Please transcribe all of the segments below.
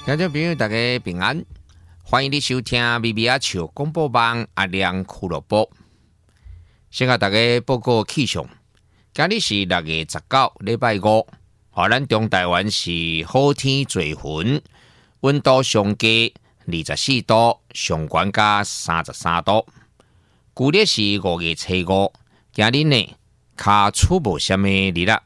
听众朋友，大家平安，欢迎你收听微微阿笑广播网阿亮俱乐部。先甲大家报告气象，今日是6月19，礼拜五。咱中台湾是好天多云，温度上低24度，上悬加33度。旧历是5月初5，今日呢，卡出无什么日啦。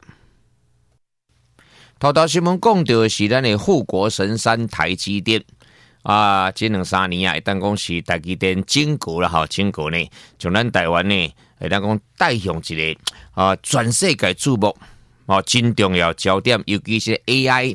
头条新闻讲到是咱的护国神山台积电啊，这2-3年啊，会当讲是台积电整个啦，整个呢，从咱台湾呢，会当讲带向一个全世界注目真重要焦点，尤其是 AI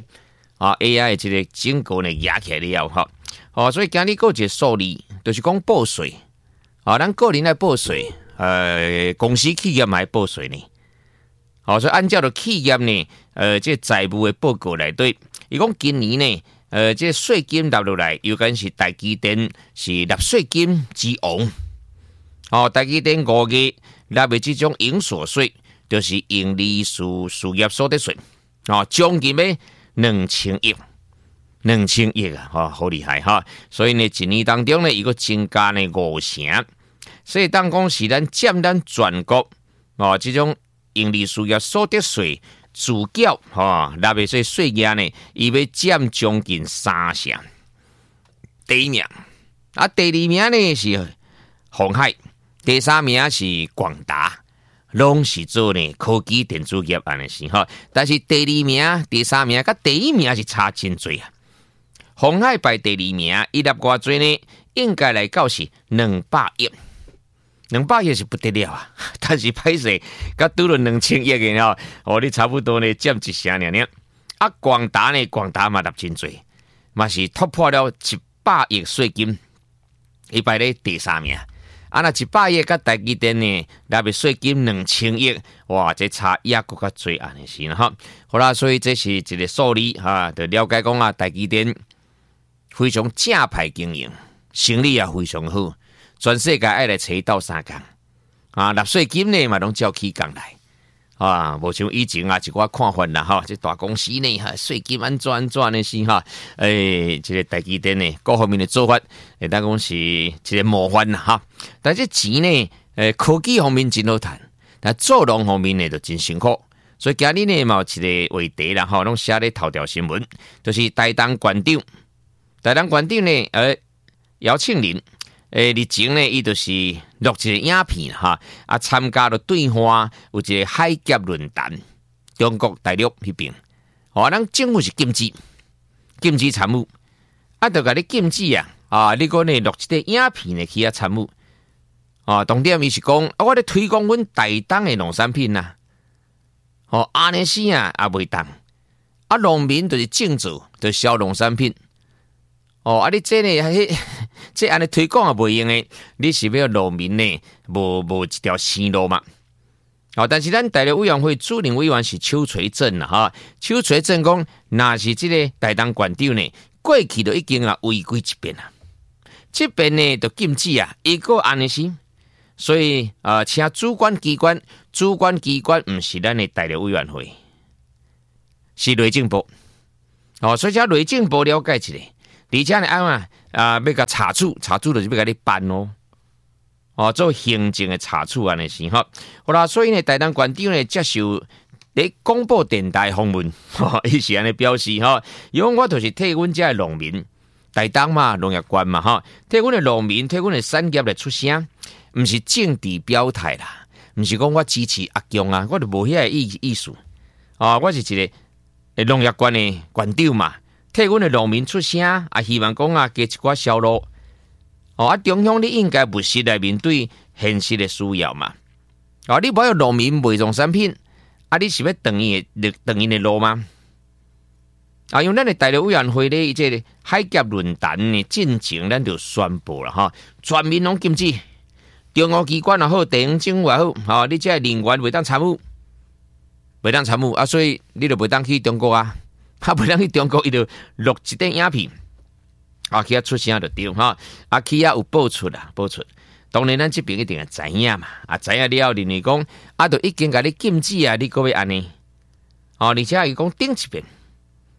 AI 这个整个呢压起来了所以今日有一个数字，就是讲报税咱个人来报税，公司企业嘛来报税呢。所以按照着企业呢，这财务的报告内底，伊讲今年呢，这税金纳落来，有关是台积电是纳税金之王。台积电5月纳的这种营所税，就是营利事业所得税，将近要2000亿啊，好厉害哈！所以呢，一年当中呢，伊个增加呢5成，所以当讲是咱占咱全国这种。营利事业所得税自缴纳的税额呢，伊要占将近3成。第一名第二名呢是鸿海，第3名是广达，拢是做呢科技电子业安尼是但是第2名、第3名甲第1名是差真多啊。鸿海排第2名，伊纳偌济呢？应该来到是200亿。200亿是不得了啊！但是歹势，甲拄了2000亿嘅你差不多呢占1成尔。广达呢，广达嘛纳真多，嘛是突破了100亿税金，伊排咧第3名。那100亿甲台积电呢，纳的税金2000亿，哇，这差也更较多安尼是好啦，所以这是一个数字就了解讲台积电非常正派经营，生意也非常好。全世界爱来找斗3工纳税金呢嘛拢照起工来无像以前一寡看法啦这大公司呢税金安怎呢是这个台积电呢各方面的做法会当讲是一个模范啦但是钱呢科技方面真好赚，但做人方面呢就真辛苦，所以今日呢嘛有一个话题啦拢写咧头条新闻，就是台东县长呢姚庆林。日前呢，伊就是录一个影片参加了对话有一个海峡论坛，中国大陆迄边，咱政府是禁止参与，就甲你禁止你讲呢录一个影片呢去参与，重点伊是讲我咧推广阮台东的农产品安尼是也袂当，农民就是种植，就销农产品。你这呢？这安尼推广也袂用诶，你是要农民呢？无一条生路嘛？但是咱台北委员会主任委员是邱垂正啦邱垂正讲，若是这个台东县长呢，过去就已经违规一遍啦，这边呢就禁止伊个安尼是，所以请主管机关毋是咱的台北委员会，是内政部所以请内政部了解一下。而且呢，要甲查处就是要甲你办做行政的查处安尼是好啦，所以呢，台东县长呢接受咧广播电台访问，伊是安尼表示伊讲我就是替阮遮的农民，台东嘛农业县嘛替阮的农民，替阮的产业来出声，毋是政治表态啦，毋是讲我支持阿强我就无遐个意思我是一个农业县的县长嘛。替阮的农民出声希望讲加一寡销路中央你应该务实来面对现实的需要嘛你无有农民卖农产品你是要断伊的路吗用咱的台北委员会咧这个海峡论坛呢进前咱就宣布了全面拢禁止，中央机关也好，地方政府也好你这人员袂当参与所以你就袂当去中国袂当去中国，伊就录一段影片，去出声就对去有报出。当然咱这边一定会知影嘛，知影了认为讲就已经甲你禁止你搁要安尼而且伊讲顶一遍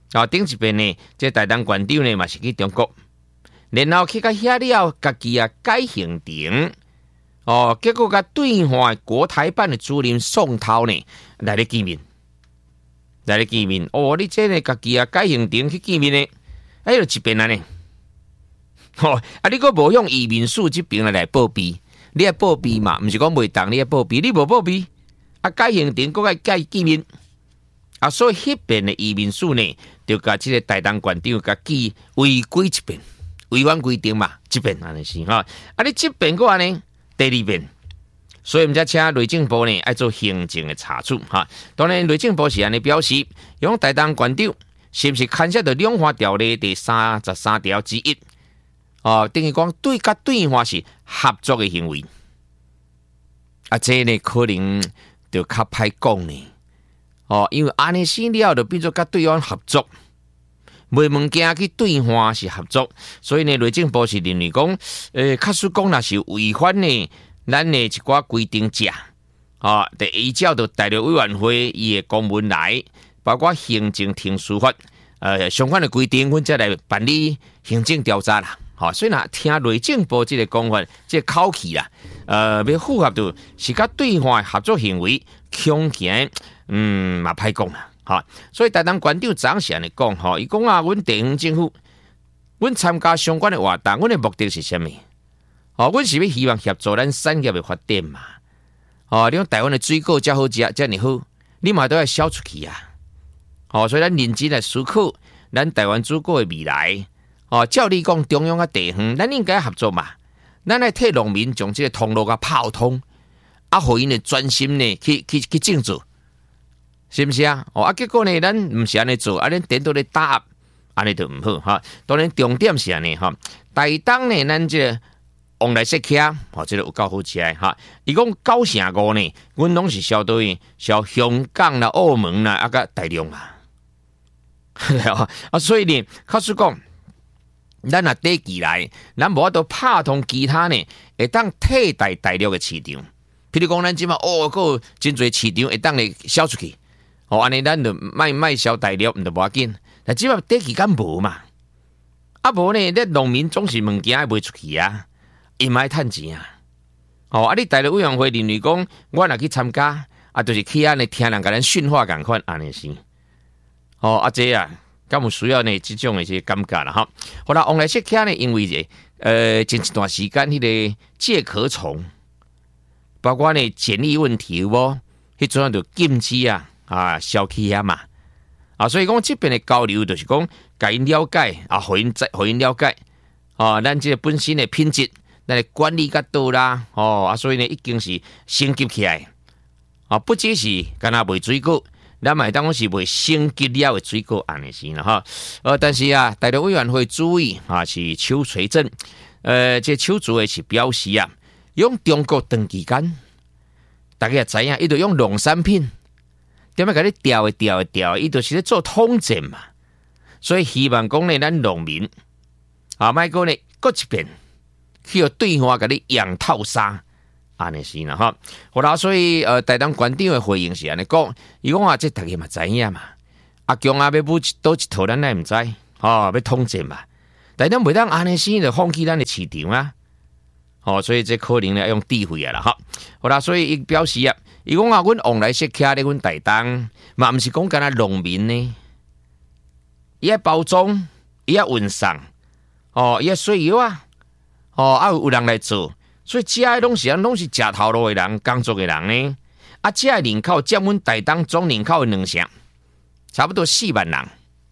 顶一遍呢，这台东县长呢嘛是去中国，然后去到遐了，家己改行程。结果甲对岸国台办的主任宋涛呢来咧见面，你这呢家己改行程去见面呢，就一边呢，你阁无用移民署这边来报备，你要报备嘛，毋是讲袂当，你要报备，你无报备，改行程阁改见面，所以迄边的移民署呢，就甲这个台东县长甲记违规一遍，违反规定嘛，这边安尼是你这边个话呢？第二遍，所以我们才请内政部呢爱做行政的查处当然，内政部是安尼表示，用台东县长是不是牵涉到两岸条例第33条之一？等于讲对岸是合作的行为。这呢可能就较歹讲呢。因为安尼生了就变做甲对岸合作。卖物件去对岸是合作，所以呢，内政部是认为讲，假使讲若是违反呢，咱的一寡规定者，得依照到大陆委员会伊的公文来，包括行政庭司法，相关的规定，阮才来办理行政调查啦。所以若听内政部这个讲法，这个口气啦，要符合到是甲对岸合作行为，恐惊嘛歹讲啦。所以台东县长昨是安尼讲，伊讲阮地方政府，阮参加相关的活动，阮的目的是啥物？阮是要希望协助咱产业的发展嘛。你讲台湾的水果遮好食，遮尔好，你嘛都要销出去啊。所以咱认真来思考，咱台湾水果的未来。照你讲，中央啊地方，咱应该合作嘛。咱来替农民将这个通路甲泡通，互因的专心呢去种植。是不是啊？结果呢，咱唔是安尼做，咱颠倒咧打压，安尼就唔好当然，重点是安尼台东呢，咱这个往来设客这个有够好食的伊讲9成5呢，阮拢是销到销香港啦、澳门啦，甲大陆所以呢，假使讲，咱短期来，咱无法度拍通其他呢，会当替代大陆的市场。譬如讲，咱即马有真侪市场会当咧销出去。安尼咱就卖销大陆，毋就无要紧。但只嘛短期间无嘛，无呢，咱农民总是物件卖出去啊，伊嘛爱趁钱啊。你大陆委员会认为讲，我若去参加，就是去安尼听人甲咱训话共款安尼是。这敢有需要呢？这种的些感觉啦好啦，往来设客呢，因为前一段时间迄个介壳虫，包括呢检疫问题有无？迄阵就禁止消去嘛，所以讲这边的交流就是讲，甲因了解互因了解咱这个本身的品质，咱的管理较倒啦，所以呢已经是升级起来，不只是干那卖水果，咱嘛当讲是卖升级了的水果安尼是啦但是大陆委员会主委是邱垂正，这邱主委是表示用中国长期间，大家也知影，伊就用农产品。点解甲你调，伊就是咧做统战嘛，所以希望讲呢，咱农民莫讲呢，搁一遍去对岸甲你养套杀，安尼是啦好啦，所以台东县长的回应是安尼讲，伊讲这大家嘛知影嘛，强要补倒一套，咱也毋知要统战嘛，但咱袂当安尼先就放弃咱的市场啊，所以这可能呢用智慧啦好啦，所以伊表示伊讲阮往来设客咧，阮台东嘛，毋是讲干农民呢，伊要包装，伊要运送，伊要水药有人来做，所以这些拢是食头路的人，工作的人呢，这些人口占阮台东总人口的2成，差不多4万人，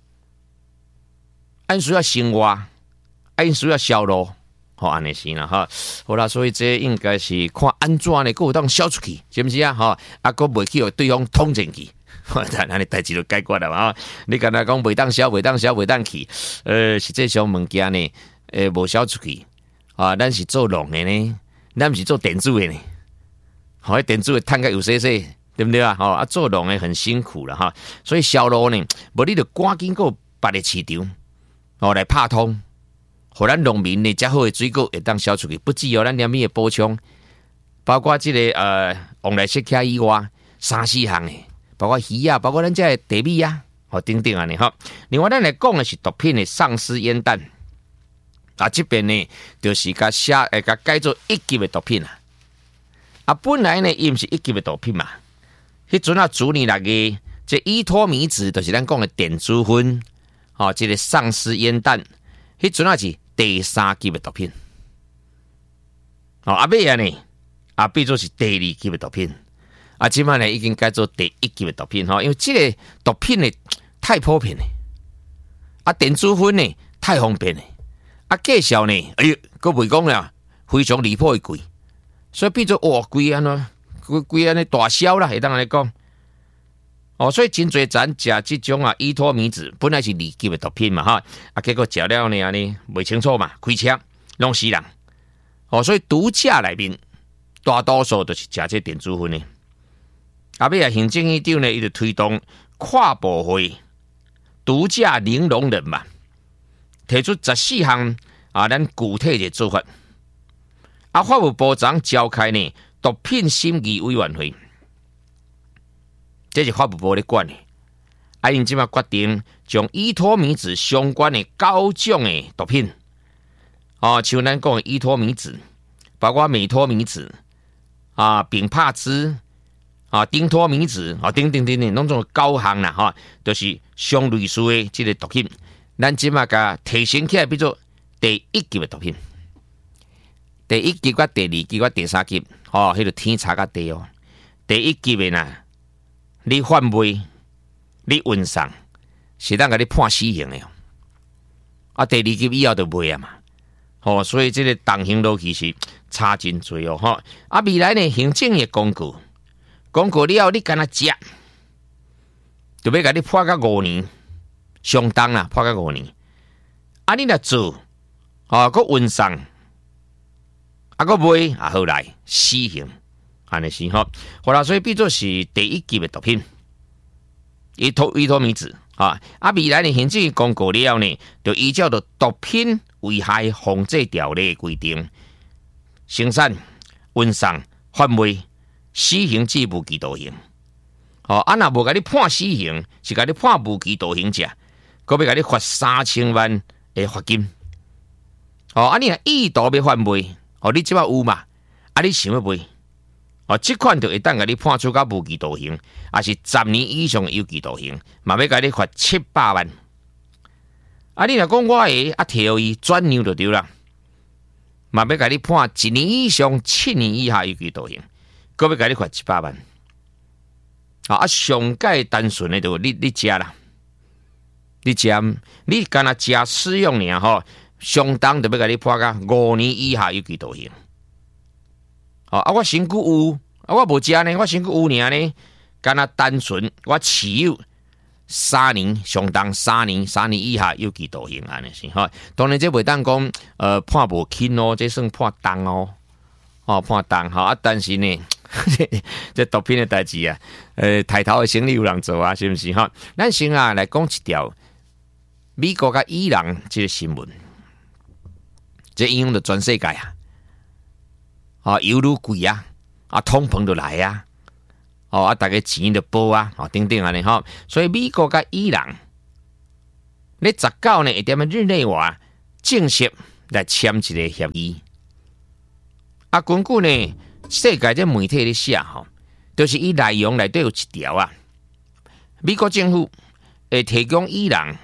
按需要生活，按需要销路。安尼是啦好啦，所以这应该是看安怎呢，有当销出去，是不是啊？佫袂去对方统战去，安尼代志就解决了嘛你敢若讲袂当销，袂当去，实际上物件呢，无销出去咱是做农的呢，咱毋是做电子的呢，电子的趁甲有些，对不对啊？做农的很辛苦了所以销路呢，无你就赶紧个别的市场来拍通。互咱农民呢，较好的水果会当销出去，不只有咱连米的补充，包括这个往来设客以外，3、4项的，包括鱼包括咱这地米等等安尼哈。另外，咱来讲的是毒品的丧尸烟弹啊，这边呢就是甲改做一级的毒品啊。啊，本来呢伊毋是一级的毒品嘛，迄阵啊，主年内个这依托米酯，就是咱讲的电子烟，哦，这个丧尸烟弹，迄阵啊是第3级的毒品。哦，啊尾啊呢，变做是第2级的毒品。啊，即摆呢已经改做第1级的毒品吼，因为这个毒品呢太普遍了，啊，电子烟呢太方便了，啊，价钱呢，哎呦，佫袂讲啦，非常离谱的贵，所以变做哇贵安怎，贵安尼大销啦，会当来讲。哦，所以真侪咱食即种依托米酯，本来是2级的毒品嘛哈，啊，结果食了呢安尼袂清楚嘛，开车弄死人。哦，所以毒驾内面大多数都是食这电子烟的。后尾行政院长呢，伊就推动跨部会毒驾零容忍嘛，提出14项咱具体的做法。法务部长召开呢毒品审议委员会，这是法务部咧管的。因即马决定将依托米酯相关的9种的毒品，像咱讲的依托米酯，包括美托米酯丙帕酯。丁托米酯等，拢种9项啦，哈，就是相类似的这个毒品。咱即马甲提升起来，变做第1级的毒品。第1级、甲第2级、甲第3级，迄个天差甲地哦。第1级的呐，你贩卖、你运送，是当甲你判死刑的哦。第2级以后就袂啊嘛。所以这个动刑路其实差真多哦。未来呢，行政也公告。讲过了后，你干那食，就要甲你判到5年，相当啦，判到5年。你若做，佮运送，佮卖好来死刑，安尼是吼。好啦，所以变做是第1级的毒品，依托米酯未来呢，行政公告了后呢，就依照着毒品危害防治条例规定，生产、运送、贩卖。死刑至无期徒刑，若无甲你判死刑，是甲你判无期徒刑者，佮要甲你罚3000万的罚金。你若意图要贩卖，你即摆有嘛？你想要卖，即款就会当甲你判处到无期徒刑，也是10年以上的有期徒刑，嘛要甲你罚700万。你若讲我会摕伊转让就对啦，嘛要甲你判1年以上7年以下有期徒刑。搁要甲你罚700万，上介单纯的就你食啦，你干那食使用尔相当就要甲你判到5年以下有期徒刑。我身躯有，我无食呢，我身躯有尔呢，干那单纯我持有3年，相当3年以下有期徒刑安尼是当然这袂当讲判无轻哦，这算判重哦，判重但是呢。这毒品的代志抬头的生意有人做是不是咱先来讲一条美国甲伊朗这个新闻，这影响到全世界油愈贵通膨就来大家钱就报等等安尼所以美国甲伊朗咧19呢会踮日内瓦正式来签一个协议根据呢。世界这媒体咧写就是伊内容内底有一条美国政府会提供伊朗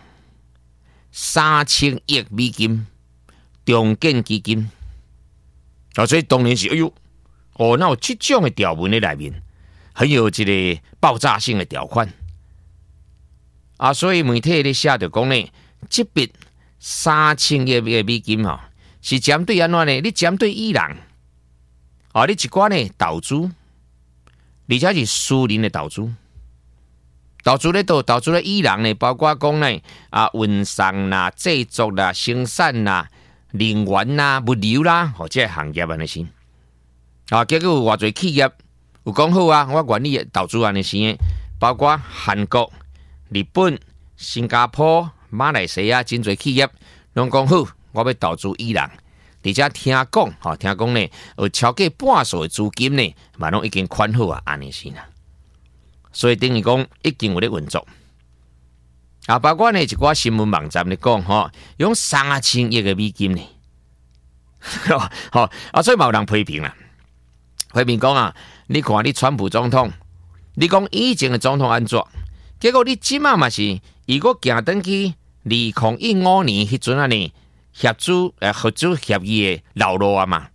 3000亿美金重建基金，所以当然是那有这种的条文在内面，很有一个爆炸性的条款所以媒体咧写就讲呢，这笔3000亿美金是针对安怎呢？你针对伊朗。你一寡呢投资，而且是私人的投资，投资咧投资咧伊朗呢，包括讲呢运送啦、制作啦、生产啦、能源啦、物流啦，这个行业安尼先。结果有偌侪企业有讲好我愿意投资安尼先，包括韩国、日本、新加坡、马来西亚真侪企业拢讲好，我要投资伊朗。而且听讲呢，有超过半数的资金呢，嘛拢已经款好安尼先啦。所以等于讲已经有咧运作。 啊，包括呢一寡新闻网站咧讲吼，用3000亿的美金呢，啊，所以嘛有人批评啦，批评讲啊，你看你川普总统，你讲以前的总统安怎，结果你即马嘛是，如果行登去2015年迄阵啊呢，合资协议的老路啊嘛，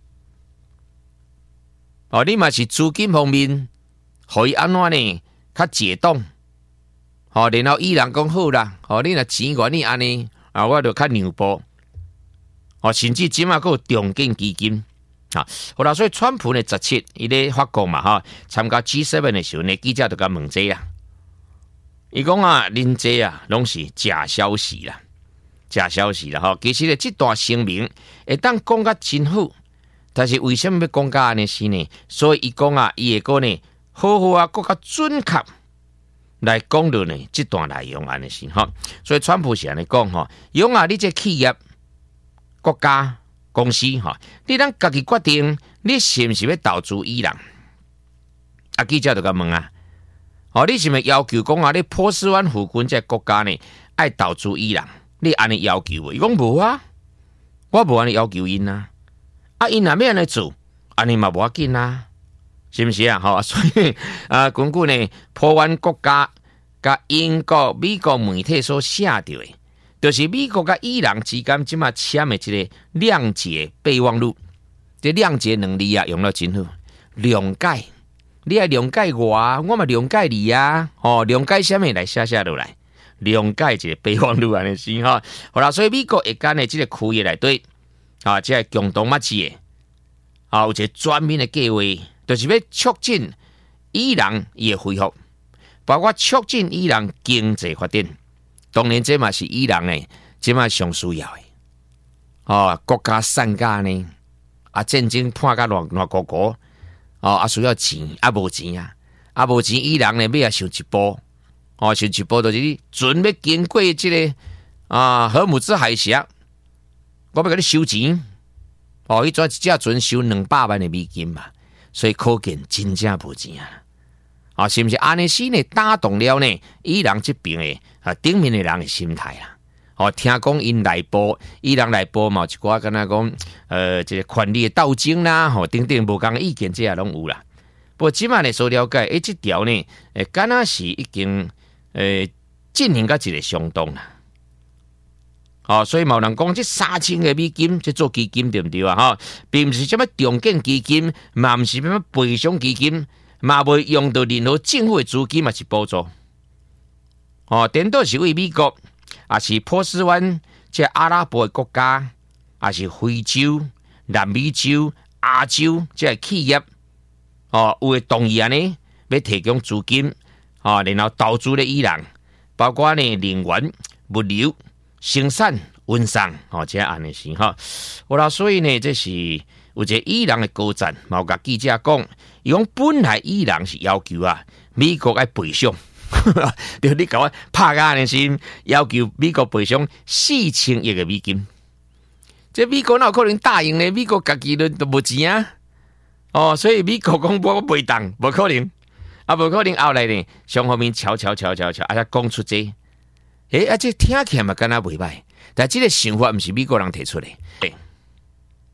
哦，你嘛是资金方面，可以安怎呢？较解冻。哦，然后伊朗讲好啦，哦，你若钱愿意安尼，啊，我就较让步，哦，甚至即马还有重建基金，啊，好啦，所以川普呢17，伊咧发讲嘛，哈，参加 G7 的时候呢，记者就甲问这啊，伊讲啊，恁这啊，拢是假消息啦，假消息啦，哈，其实呢，这段声明会当讲甲真好，但是为什么要讲甲安尼是呢？所以伊讲啊，伊会讲呢，好好啊，更较准确。来讲到呢，这段内容安尼是哈，所以川普是安尼讲哈，用啊，你这企业、国家、公司哈，你咱家己决定，你是不是要投资伊朗？啊，记者就甲问啊，哦，你是咪要求讲啊，你波斯湾附近这国家呢，爱投资伊朗？你安尼要求无？伊讲无啊，我无安尼要求因啊，啊，因若要安尼做，安尼嘛无要紧啊。是不是啊？好，所以啊，根据呢，波湾国家甲英国、美国媒体所写到的，就是美国甲伊朗之间即马签的一个谅解备忘录。这谅解能力啊，用了真好。谅解，你爱谅解我，我嘛谅解你啊。哦，谅解什么来写落来？谅解一个备忘录安尼是哈。好啦，所以美国一间的这个区域内底啊，这个共同默契的啊，有一个全面的计划。就是要促进伊朗伊的恢复，包括促进伊朗经济发展。当然，这嘛是伊朗呢，这嘛上需要的。哦，国家散架呢，啊，战争判甲乱个哦，啊需要钱，啊无钱啊，啊无钱，伊朗呢要想一步，哦，想一步就是你准要经过这个啊荷姆兹海峡，我要给你收钱，哦，伊一只船收200万的美金嘛。所以可见真正无钱啊！啊，是不是安尼是呢？打动了呢？伊朗这边的啊，顶面的人的心态啊！哦，听讲因内部，伊朗内部嘛，一寡敢若讲，这个权力的斗争啦，吼，等等无共意见，这也拢有啦。不过即马呢，所了解，这条呢，敢若是已经进行到一个相当啦。哦，所以某人讲这3000个美金，这做基金对不对啊？哈，并不是什么重建基金，嘛不是什么赔偿基金，嘛未用到任何政府的资金嘛是补助。哦，颠倒是为美国，也是波斯湾这阿拉伯的国家，也是非洲、南美洲、亚洲这企业，哦，有会同意安尼要提供资金，哦，然后投资咧伊朗，包括呢能源、物流。生产、运送，哦，这安尼是哈。好啦，所以呢，这是有一个伊朗的高层，毛甲记者讲，伊讲本来伊朗是要求啊，美国爱赔偿，就你甲我拍安尼先，要求美国赔偿4000亿的美金。这美国哪有可能答应呢？美国家己都无钱啊！哦，所以美国讲我袂当，无可能，啊，无可能后来呢，双方面瞧，啊，才讲出这。这听起来嘛，敢若袂歹，但这个想法不是美国人提出的。